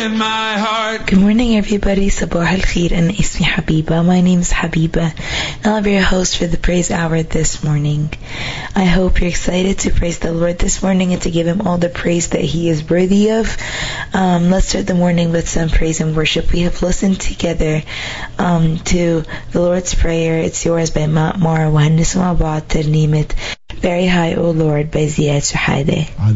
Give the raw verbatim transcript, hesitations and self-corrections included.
in my heart. Good morning, everybody. Sabah al-Khair, and Ismi Habiba. My name is Habiba, and I'll be your host for the Praise Hour this morning. I hope you're excited to praise the Lord this morning and to give Him all the praise that He is worthy of. Um, let's start the morning with some praise and worship. We have listened together um, to the Lord's Prayer, It's Yours by Ma'mar, وهنسمع بعض ترنيمة Very High, O Lord by Ziad Suhaide.